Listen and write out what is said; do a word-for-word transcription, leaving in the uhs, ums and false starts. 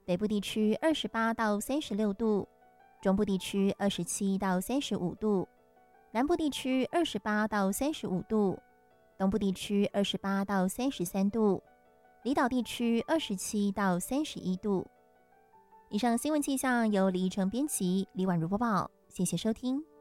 北部地区二十八到三十六度，中部地区二十七到三十五度，南部地区二十八到三十五度，东部地区二十八到三十三度，离岛地区二十七到三十一度。以上新闻气象由李依晨编辑，李婉如播报，谢谢收听。